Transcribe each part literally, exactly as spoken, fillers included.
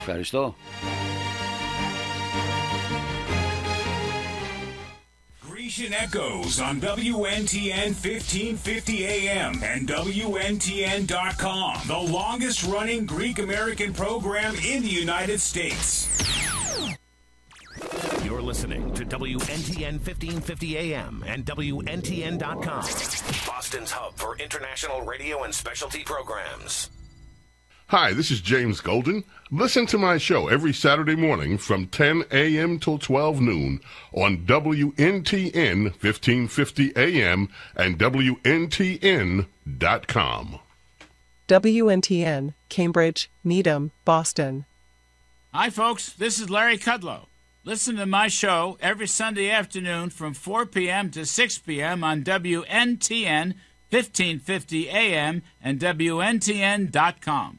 Ευχαριστώ. Grecian Echoes on W N T N fifteen fifty A M and W N T N dot com, the longest running Greek American program in the United States. You're listening to W N T N fifteen fifty A M and W N T N dot com, Boston's hub for international radio and specialty programs. Hi, this is James Golden. Listen to my show every Saturday morning from ten a.m. till twelve noon on W N T N fifteen fifty A M and W N T N dot com. W N T N, Cambridge, Needham, Boston. Hi, folks. This is Larry Kudlow. Listen to my show every Sunday afternoon from four p.m. to six p.m. on W N T N fifteen fifty A M and W N T N dot com.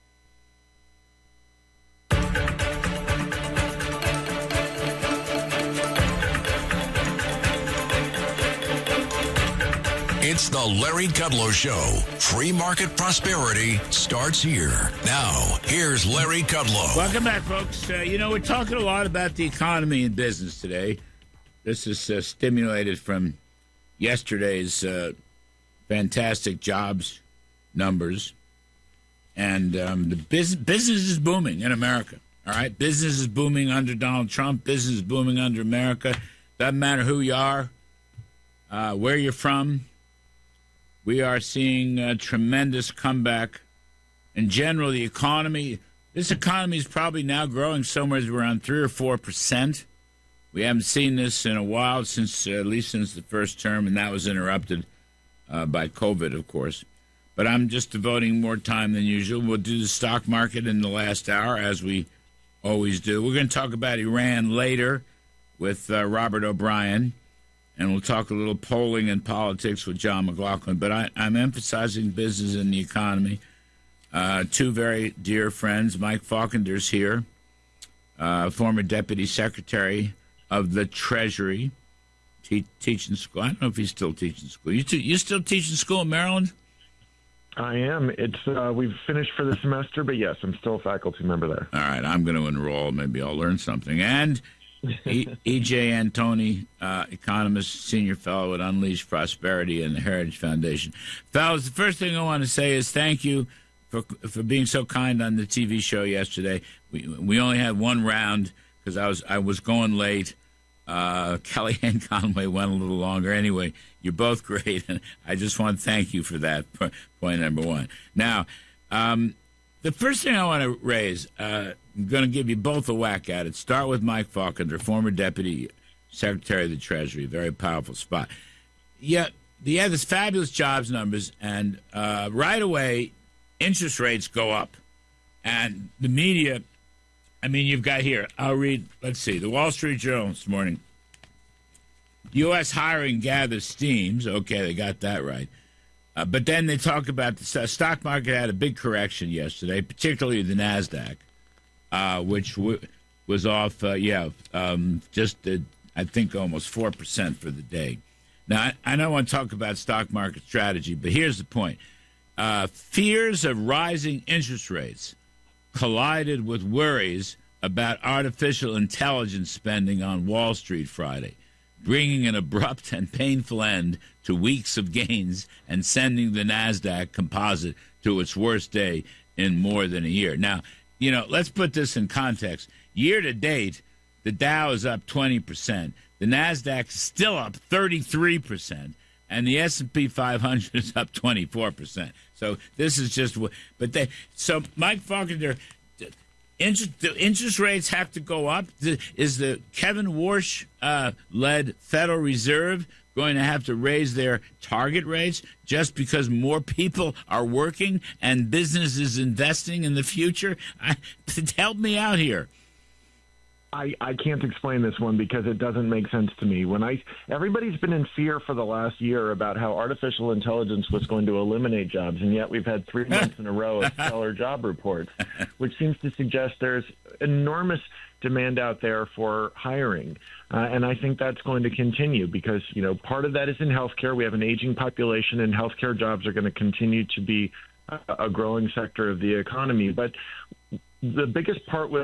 It's the Larry Kudlow Show. Free market prosperity starts here. Now, here's Larry Kudlow. Welcome back, folks. Uh, you know, we're talking a lot about the economy and business today. This is uh, stimulated from yesterday's uh, fantastic jobs numbers. And um, the business, business is booming in America. All right? Business is booming under Donald Trump. Business is booming under America. Doesn't matter who you are, uh, where you're from. We are seeing a tremendous comeback. In general, the economy, this economy is probably now growing somewhere around three or four percent. We haven't seen this in a while, since uh, at least since the first term, and that was interrupted uh, by COVID, of course. But I'm just devoting more time than usual. We'll do the stock market in the last hour, as we always do. We're going to talk about Iran later with uh, Robert O'Brien. And we'll talk a little polling and politics with John McLaughlin. But I, I'm emphasizing business and the economy. Uh, two very dear friends. Mike Falkender's here, uh, former Deputy Secretary of the Treasury, te- teaching school. I don't know if he's still teaching school. You, t- you still teaching school in Maryland? I am. It's uh, we've finished for the semester, but yes, I'm still a faculty member there. All right, I'm going to enroll. Maybe I'll learn something. And E J Antoni, uh, economist, senior fellow at Unleash Prosperity and the Heritage Foundation. Fellas, the first thing I want to say is thank you for for being so kind on the T V show yesterday. We we only had one round because I was I was going late. Uh, Kellyanne Conway went a little longer. Anyway, you're both great, and I just want to thank you for that. Point number one. Now, um, the first thing I want to raise. Uh, I'm going to give you both a whack at it. Start with Mike Falkender, former Deputy Secretary of the Treasury, very powerful spot. Yeah, he had this fabulous jobs numbers, and uh, right away, interest rates go up. And the media, I mean, you've got here, I'll read, let's see, the Wall Street Journal this morning. U S hiring gathers steams. Okay, they got that right. Uh, but then they talk about the stock market had a big correction yesterday, particularly the NASDAQ. Uh, which w- was off, uh, yeah, um, just, uh, I think, almost four percent for the day. Now, I, I don't want to talk about stock market strategy, but here's the point. Uh, fears of rising interest rates collided with worries about artificial intelligence spending on Wall Street Friday, bringing an abrupt and painful end to weeks of gains and sending the NASDAQ composite to its worst day in more than a year. Now, you know, let's put this in context. Year to date, the Dow is up twenty percent. The NASDAQ is still up thirty-three percent. And the S and P five hundred is up twenty-four percent. So this is just what, but they, so Mike Falkender, interest, the interest rates have to go up. The, is the Kevin Warsh uh, led Federal Reserve going to have to raise their target rates just because more people are working and business is investing in the future? I, help me out here. I, I can't explain this one because it doesn't make sense to me. When I everybody's been in fear for the last year about how artificial intelligence was going to eliminate jobs, and yet we've had three months in a row of stellar job reports, which seems to suggest there's enormous demand out there for hiring. Uh, and I think that's going to continue because, you know, part of that is in healthcare. We have an aging population, and healthcare jobs are going to continue to be a, a growing sector of the economy. But the biggest part with